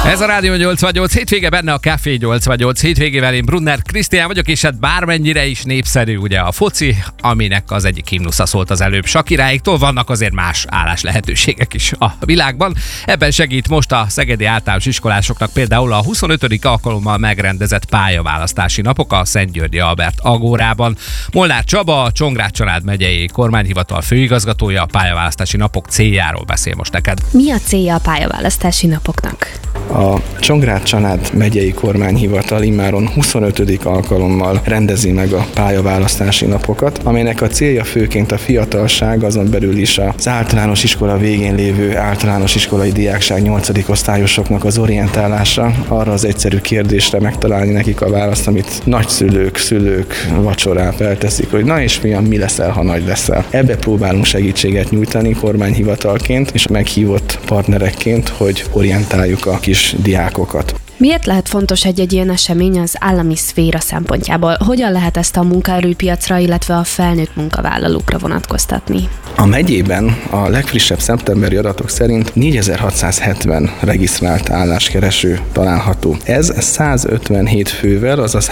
Ez a Rádió 88 hétvége, benne a Café 88 hétvégével. Én Brunner Krisztián vagyok, és hát bármennyire is népszerű ugye a foci, aminek az egyik himnusza szólt az előbb Sakiráiktól, vannak azért más állás lehetőségek is a világban. Ebben segít most a szegedi általános iskolásoknak például a 25. alkalommal megrendezett pályaválasztási napok a Szentgyörgyi Albert Agórában. Molnár Csaba, a Csongrád megyei kormányhivatal főigazgatója a pályaválasztási napok céljáról beszél most neked. Mi a célja a pályaválasztási napoknak? A Csongrád megyei kormányhivatal immáron 25. alkalommal rendezi meg a pályaválasztási napokat, amelynek a célja főként a fiatalság, azon belül is az általános iskola végén lévő általános iskolai diákság 8. osztályosoknak az orientálása, arra az egyszerű kérdésre megtalálni nekik a választ, amit nagyszülők, szülők vacsorán felteszik, hogy na és fiam, mi leszel, ha nagy leszel. Ebbe próbálunk segítséget nyújtani kormányhivatalként és meghívott partnerekként, hogy orientáljuk a kis diákokat. Miért lehet fontos egy ilyen esemény az állami szféra szempontjából? Hogyan lehet ezt a munkaerőpiacra, illetve a felnőtt munkavállalókra vonatkoztatni? A megyében a legfrissebb szeptemberi adatok szerint 4670 regisztrált álláskereső található. Ez 157 fővel, azaz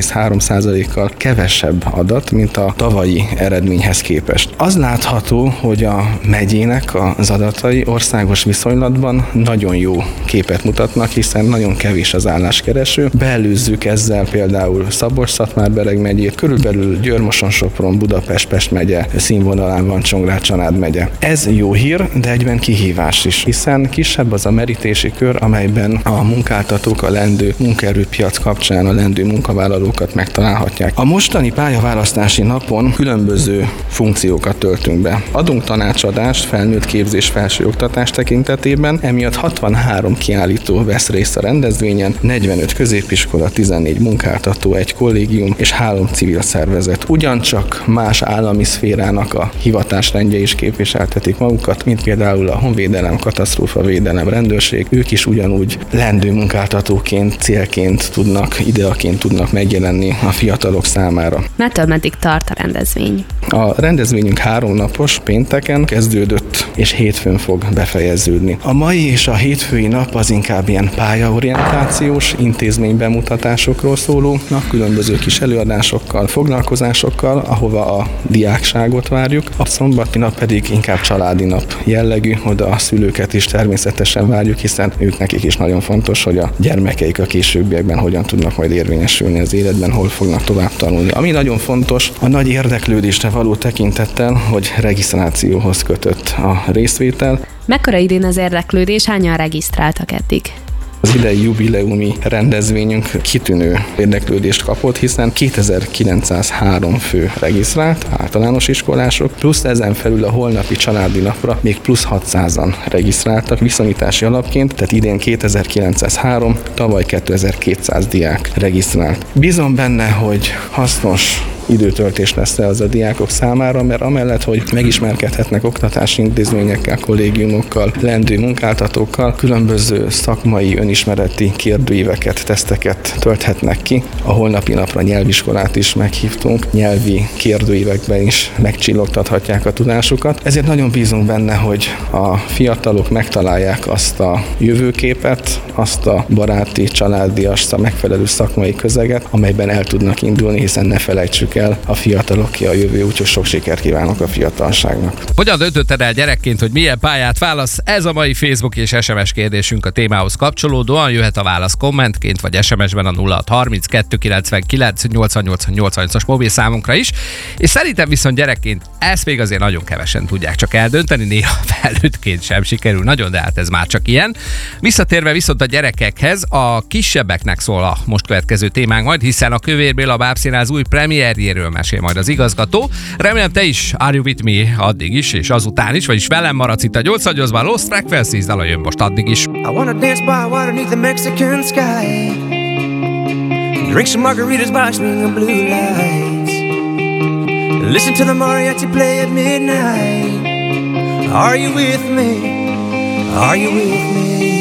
3,3%-kal kevesebb adat, mint a tavalyi eredményhez képest. Az látható, hogy a megyének az adatai országos viszonylatban nagyon jó képet mutatnak, hiszen nagyon kevés az álláskereső. Beelőzzük ezzel például Szabolcs-Szatmár-Bereg megyét, körülbelül Győr-Moson-Sopron, Budapest-Pest megye színvonalán van Csongrád megye. Ez jó hír, de egyben kihívás is, hiszen kisebb az a merítési kör, amelyben a munkáltatók a lendő munkaerőpiac kapcsán a lendő munkavállalókat megtalálhatják. A mostani pályaválasztási napon különböző funkciókat töltünk be. Adunk tanácsadást felnőtt képzés felsőoktatás tekintetében, emiatt 63 kiállító vesz részt a rendezvényen, 45 középiskola, 14 munkáltató, egy kollégium és 3 civil szervezet. Ugyancsak más állami szférának a hivatásrendje is képviseltetik magukat, mint például a honvédelem, katasztrófavédelem, rendőrség. Ők is ugyanúgy lendő munkáltatóként, célként tudnak, ideaként tudnak megjelenni a fiatalok számára. Mettől meddig tart a rendezvény? A rendezvényünk 3 napos, pénteken kezdődött, és hétfőn fog befejeződni. A mai és a hétfői nap az inkább ilyen pályaorientációs, intézménybemutatásokról szóló nap, különböző kis előadásokkal, foglalkozásokkal, ahova a diákságot várjuk. A szombati nap pedig inkább családi nap jellegű, oda a szülőket is természetesen várjuk, hiszen nekik is nagyon fontos, hogy a gyermekeik a későbbiekben hogyan tudnak majd érvényesülni az életben, hol fognak tovább tanulni. Ami nagyon fontos, a nagy érdeklődésre való tekintettel, hogy regisztrációhoz kötött a részvétel. Mekkora idén az érdeklődés, hányan regisztráltak eddig? Az idei jubileumi rendezvényünk kitűnő érdeklődést kapott, hiszen 2903 fő regisztrált, általános iskolások, plusz ezen felül a holnapi családi napra még plusz 600-an regisztráltak viszonyítási alapként, tehát idén 2903, tavaly 2200 diák regisztrált. Bízom benne, hogy hasznos időtöltés lesz az a diákok számára, mert amellett, hogy megismerkedhetnek oktatási intézményekkel, kollégiumokkal, lendő munkáltatókkal, különböző szakmai önismereti kérdőíveket, teszteket tölthetnek ki. A holnapi napra nyelviskolát is meghívtunk, nyelvi kérdőívekben is megcsillogtathatják a tudásukat. Ezért nagyon bízunk benne, hogy a fiatalok megtalálják azt a jövőképet, azt a baráti, családi, azt a megfelelő szakmai közeget, amelyben el tudnak indulni, hiszen ne felejtsük el, a fiataloké a jövő, úgyhogy sok sikert kívánok a fiatalságnak. Hogyan döntötted el gyerekként, hogy milyen pályát válasz? Ez a mai Facebook és SMS kérdésünk a témához kapcsolódóan. Jöhet a válasz kommentként vagy SMS-ben a 0630 299 8888-as mobil számunkra is. És szerintem viszont gyerekként ezt még azért nagyon kevesen tudják csak eldönteni, néha felnőttként sem sikerül nagyon, de hát ez már csak ilyen. Visszatérve viszont a gyerekekhez, a kisebbeknek szól a most következő témánk majd, hiszen a Kövér Béla Bábszínház új premierjéről mesél majd az igazgató. Remélem te is Are You With Me addig is, és azután is, vagyis velem maradsz itt a 88-ban. Lost Track Felszíz dala jön most addig is. I wanna dance by water beneath the Mexican sky, drink some margaritas by swinging blue lights, listen to the mariachi play at midnight. Are you with me? Are you with me?